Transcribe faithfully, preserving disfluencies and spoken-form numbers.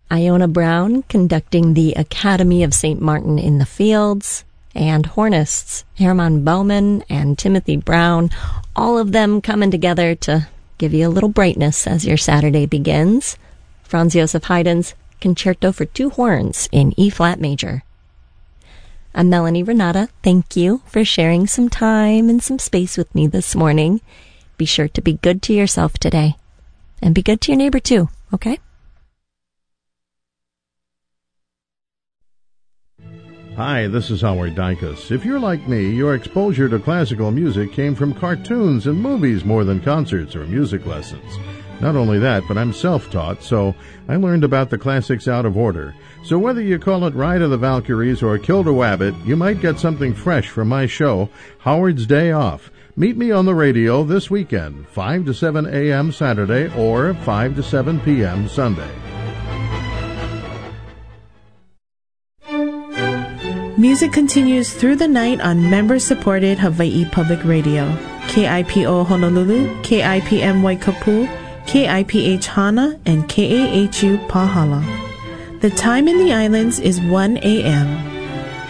Iona Brown conducting the Academy of Saint Martin in the Fields, and hornists Herman Bauman and Timothy Brown, all of them coming together to give you a little brightness as your Saturday begins. Franz Joseph Haydn's Concerto for Two Horns in E-flat major. I'm Melanie Renata. Thank you for sharing some time and some space with me this morning. Be sure to be good to yourself today. And be good to your neighbor too, okay? Hi, this is Howard Dykus. If you're like me, your exposure to classical music came from cartoons and movies more than concerts or music lessons. Not only that, but I'm self-taught, so I learned about the classics out of order. So whether you call it Ride of the Valkyries or Kill the Wabbit, you might get something fresh from my show, Howard's Day Off. Meet me on the radio this weekend, five to seven a.m. Saturday or five to seven p.m. Sunday. Music continues through the night on member-supported Hawaii Public Radio. K I P O Honolulu, K I P M Waikapu, K I P H Hana, and K A H U Pahala. The time in the islands is one a.m.